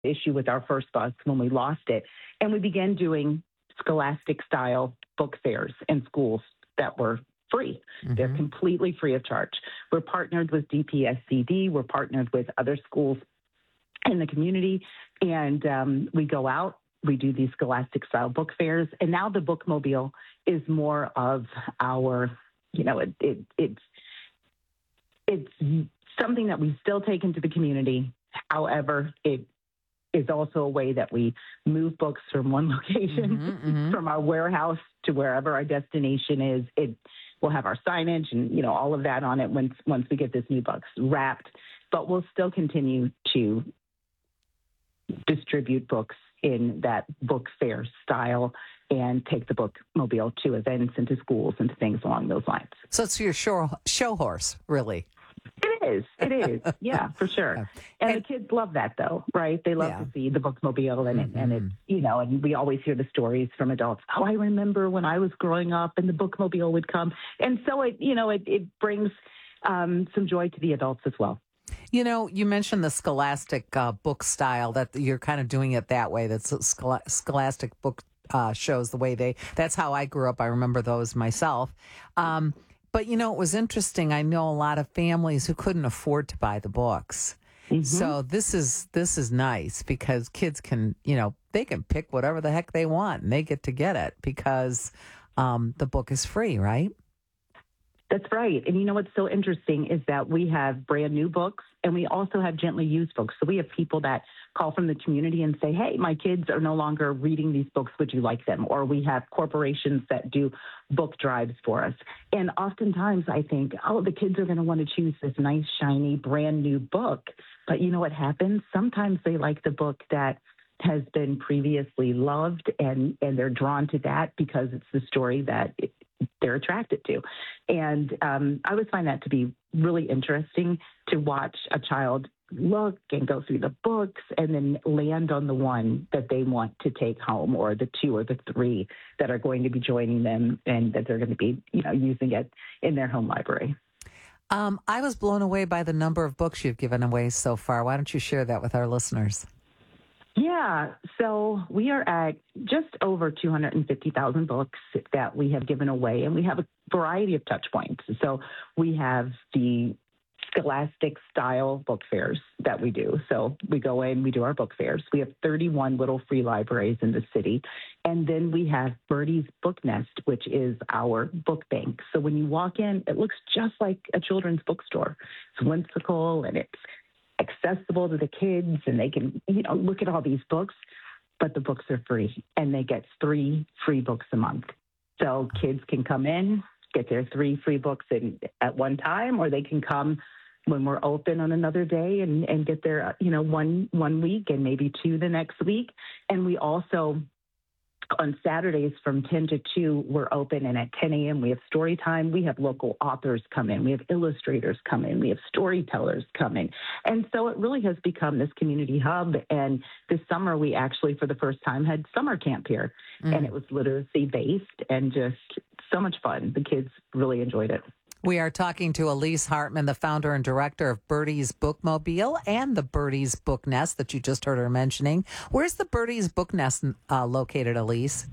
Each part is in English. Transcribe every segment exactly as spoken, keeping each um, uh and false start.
issue with our first bus when we lost it. And we began doing scholastic style book fairs in schools that were free. Mm-hmm. They're completely free of charge. We're partnered with D P S C D. We're partnered with other schools in the community. And um, we go out, we do these scholastic style book fairs. And now the bookmobile is more of our, you know, it, it, it's, it's something that we still take into the community. However, it is also a way that we move books from one location, mm-hmm, mm-hmm. from our warehouse to wherever our destination is. It will have our signage and, you know, all of that on it once once we get this new box wrapped. But we'll still continue to distribute books in that book fair style and take the bookmobile to events and to schools and to things along those lines. So it's your show, show horse, really. It is. It is. Yeah, for sure. And, and the kids love that, though, right? They love yeah. to see the bookmobile, and mm-hmm. it, and it's, you know, and we always hear the stories from adults. Oh, I remember when I was growing up, and the bookmobile would come, and so it, you know, it it brings um, some joy to the adults as well. You know, you mentioned the scholastic uh, book style, that you're kind of doing it that way. That's schol- scholastic book uh, shows the way they. That's how I grew up. I remember those myself. Um, But, you know, it was interesting. I know a lot of families who couldn't afford to buy the books. Mm-hmm. So this is this is nice because kids can, you know, they can pick whatever the heck they want and they get to get it because um, the book is free, right? That's right. And you know what's so interesting is that we have brand new books and we also have gently used books. So we have people that call from the community and say, hey, my kids are no longer reading these books. Would you like them? Or we have corporations that do book drives for us. And oftentimes I think, oh, the kids are going to want to choose this nice, shiny, brand new book. But you know what happens? Sometimes they like the book that has been previously loved and, and they're drawn to that because it's the story that it, they're attracted to. And um, I always find that to be really interesting to watch a child look and go through the books and then land on the one that they want to take home or the two or the three that are going to be joining them and that they're going to be, you know, using it in their home library. Um, I was blown away by the number of books you've given away so far. Why don't you share that with our listeners? Yeah, so we are at just over two hundred fifty thousand books that we have given away, and we have a variety of touch points. So we have the scholastic style book fairs that we do. So we go in, we do our book fairs. We have thirty-one little free libraries in the city. And then we have Birdie's Book Nest, which is our book bank. So when you walk in, it looks just like a children's bookstore. It's whimsical and it's accessible to the kids and they can, you know, look at all these books, but the books are free and they get three free books a month. So kids can come in, get their three free books in at one time, or they can come when we're open on another day and, and get their, you know, one, one week and maybe two the next week. And we also, on Saturdays from ten to two, we're open, and at ten a.m. we have story time. We have local authors come in. We have illustrators come in. We have storytellers come in. And so it really has become this community hub. And this summer, we actually, for the first time, had summer camp here. Mm. And it was literacy-based and just so much fun. The kids really enjoyed it. We are talking to Elise Hartman, the founder and director of Birdie's Bookmobile and the Birdie's Book Nest that you just heard her mentioning. Where's the Birdie's Book Nest uh, located, Elise?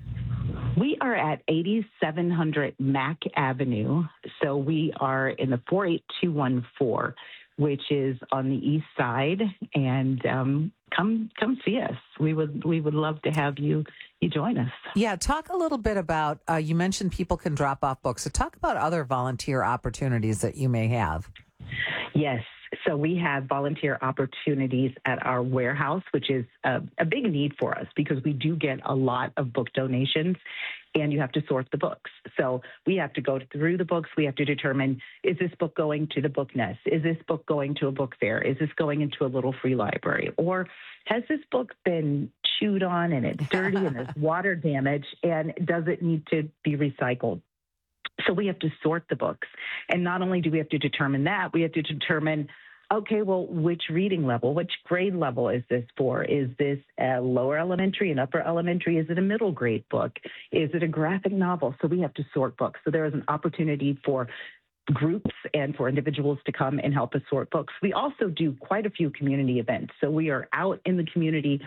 We are at eighty-seven hundred Mack Avenue. So we are in the four eight two one four, which is on the east side. And um, come come see us. We would we would love to have you you join us. Yeah, talk a little bit about, uh, you mentioned people can drop off books. So talk about other volunteer opportunities that you may have. Yes. So we have volunteer opportunities at our warehouse, which is a, a big need for us because we do get a lot of book donations and you have to sort the books. So we have to go through the books. We have to determine, is this book going to the book nest? Is this book going to a book fair? Is this going into a little free library? Or has this book been chewed on and it's dirty and there's water damage, and does it need to be recycled? So we have to sort the books. And not only do we have to determine that, we have to determine, okay, well, which reading level, which grade level is this for? Is this a lower elementary and upper elementary? Is it a middle grade book? Is it a graphic novel? So we have to sort books. So there is an opportunity for groups and for individuals to come and help us sort books. We also do quite a few community events. So we are out in the community